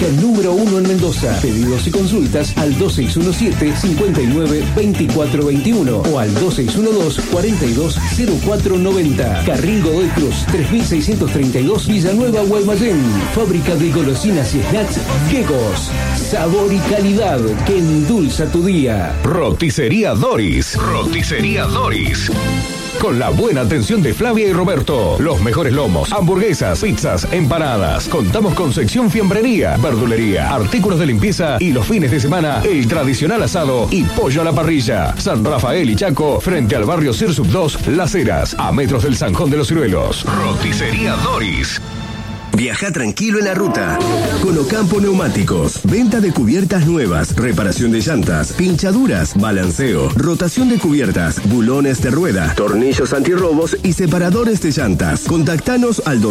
marca número 1 en Mendoza. Pedidos y consultas al 2617-592421 o al 2612-420490. Carril Godoy Cruz, 3632 Villanueva, Guaymallén. Fábrica de golosinas y snacks Gecos. Sabor y calidad que endulza tu día. Roticería Doris. Roticería Doris. Con la buena atención de Flavia y Roberto. Los mejores lomos, hamburguesas, pizzas, empanadas. Contamos con sección fiambrería, verdulería, artículos de limpieza y los fines de semana el tradicional asado y pollo a la parrilla. San Rafael y Chaco, frente al barrio Sir Sub 2, Las Heras, a metros del Zanjón de los Ciruelos. Roticería Doris. Viaja tranquilo en la ruta. Con Ocampo Neumáticos. Venta de cubiertas nuevas, reparación de llantas, pinchaduras, balanceo, rotación de cubiertas, bulones de rueda, tornillos antirrobos y separadores de llantas. Contactanos al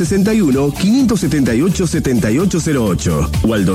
261-578-7808 o al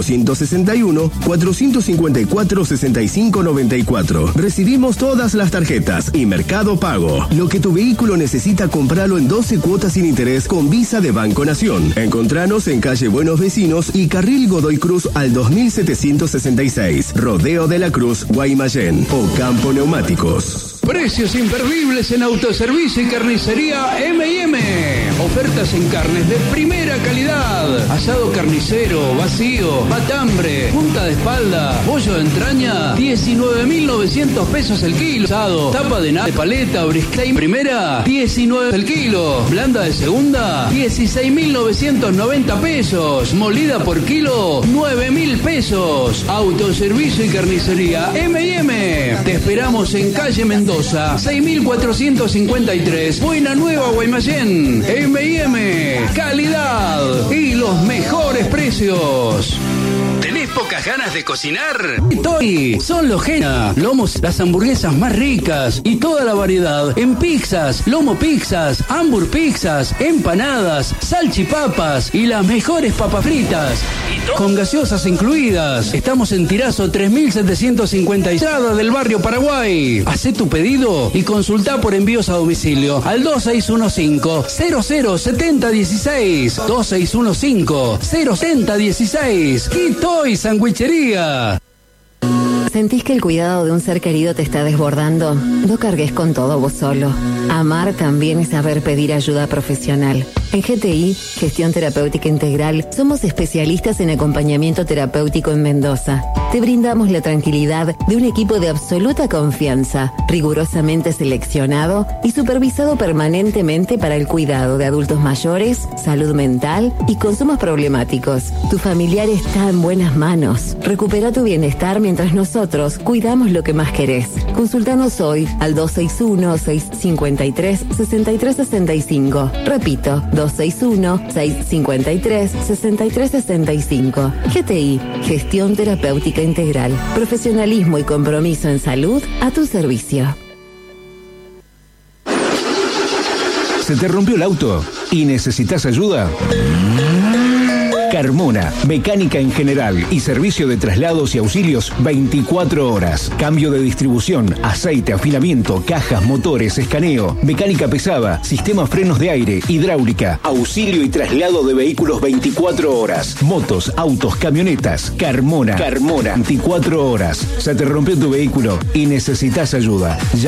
261-454-6594. Recibimos todas las tarjetas y Mercado Pago. Lo que tu vehículo necesita, compralo en 12 cuotas sin interés con Visa de Banco Nación. Encontranos en calle Buenos Vecinos y Carril Godoy Cruz al 2766. Rodeo de la Cruz, Guaymallén. Ocampo Neumáticos. Precios imperdibles en autoservicio y carnicería M&M. Ofertas en carnes de primera calidad. Asado carnicero, vacío, matambre, punta de espalda, pollo de entraña, 19.900 pesos el kilo. Asado, tapa de nave, paleta, brisket primera, 19 el kilo. Blanda de segunda, 16.990 pesos. Molida por kilo, 9.000 pesos. Autoservicio y carnicería M&M. Te esperamos en calle Mendoza, 6453, Buena Nueva, Guaymallén. M&M, calidad y los mejores precios. ¿Tenés pocas ganas de cocinar? Toy, son los Gena. Lomos, las hamburguesas más ricas y toda la variedad en pizzas, lomo pizzas, hambur pizzas, empanadas, salchipapas y las mejores papas fritas. Con gaseosas incluidas. Estamos en Tirazo 3750 del barrio Paraguay. Hacé tu pedido y consultá por envíos a domicilio al 2615-007016. 2615-07016. Quitoy Sandwichería. ¿Sentís que el cuidado de un ser querido te está desbordando? No cargues con todo vos solo. Amar también es saber pedir ayuda profesional. En GTI, Gestión Terapéutica Integral, somos especialistas en acompañamiento terapéutico en Mendoza. Te brindamos la tranquilidad de un equipo de absoluta confianza, rigurosamente seleccionado y supervisado permanentemente para el cuidado de adultos mayores, salud mental y consumos problemáticos. Tu familiar está en buenas manos. Recupera tu bienestar mientras nosotros cuidamos lo que más querés. Consultanos hoy al 261-653-6365. Repito, 261-653-6365. GTI, Gestión Terapéutica Integral. Profesionalismo y compromiso en salud a tu servicio. ¿Se te rompió el auto y necesitas ayuda? Carmona, mecánica en general y servicio de traslados y auxilios 24 horas. Cambio de distribución, aceite, afinamiento, cajas, motores, escaneo, mecánica pesada, sistema frenos de aire, hidráulica, auxilio y traslado de vehículos 24 horas. Motos, autos, camionetas. Carmona, 24 horas. Se te rompió tu vehículo y necesitas ayuda. Ya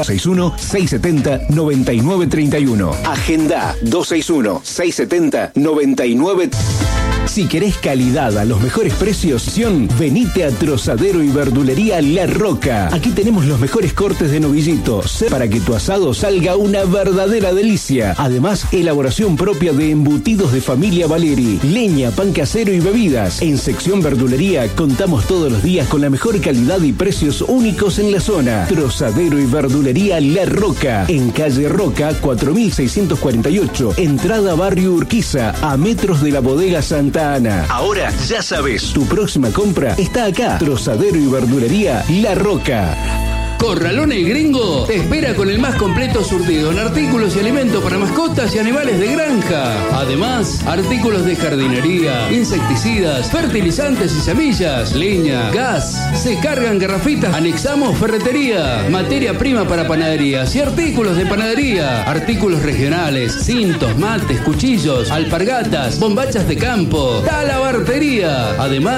261-670-9931. Agenda 261-670-9931. Si querés calidad a los mejores precios, venite a Trozadero y Verdulería La Roca. Aquí tenemos los mejores cortes de novillito para que tu asado salga una verdadera delicia. Además, elaboración propia de embutidos de familia Valeri, leña, pan casero y bebidas. En sección verdulería contamos todos los días con la mejor calidad y precios únicos en la zona. Trozadero y Verdulería La Roca, en calle Roca 4648, entrada Barrio Urquiza, a metros de la bodega Santa Ana. Ahora ya sabes, tu próxima compra está acá. Trozadero y Verdulería La Roca. Corralón El Gringo te espera con el más completo surtido en artículos y alimentos para mascotas y animales de granja. Además, artículos de jardinería, insecticidas, fertilizantes y semillas, leña, gas. Se cargan garrafitas. Anexamos ferretería, materia prima para panaderías y artículos de panadería. Artículos regionales, cintos, mates, cuchillos, alpargatas, bombachas de campo, talabartería. Además,